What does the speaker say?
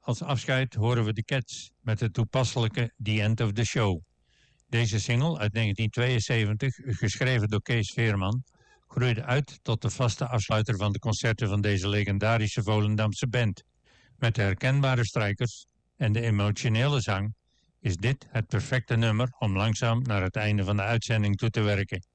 Als afscheid horen we de Cats met het toepasselijke The End of the Show. Deze single uit 1972, geschreven door Kees Veerman, groeide uit tot de vaste afsluiter van de concerten van deze legendarische Volendamse band. Met de herkenbare strijkers en de emotionele zang is dit het perfecte nummer om langzaam naar het einde van de uitzending toe te werken.